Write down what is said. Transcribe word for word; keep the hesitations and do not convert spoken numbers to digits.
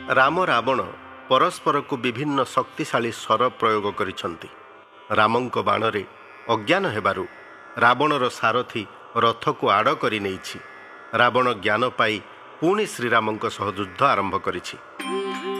ରାମ ରାବଣ ପରସ୍ପରକୁ ବିଭିନ୍ନ ଶକ୍ତିଶାଳୀ ସ୍ୱର ପ୍ରୟୋଗ କରିଛନ୍ତି। ରାମଙ୍କ ବାଣରେ ଅଜ୍ଞାନ ହେବାରୁ ରାବଣର ସାରଥୀ ରଥକୁ ଆଡ଼ କରି ନେଇଛି। ରାବଣ ଜ୍ଞାନ ପାଇ ପୁଣି ଶ୍ରୀରାମଙ୍କ ସହ ଯୁଦ୍ଧ ଆରମ୍ଭ କରିଛି।